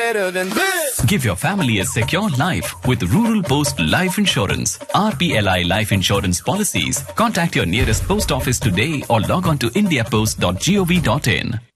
better than this. Give your family a secure life with Rural Post Life Insurance. RPLI Life Insurance Policies. Contact your nearest post office today or log on to indiapost.gov.in.